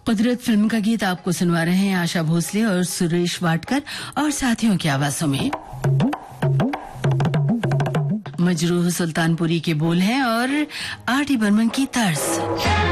कुदरत फिल्म का गीत आपको सुनवा रहे हैं आशा भोसले और सुरेश वाडकर और साथियों की आवाजों में। मजरूह सुल्तानपुरी के बोल हैं और आर डी बर्मन की तर्ज।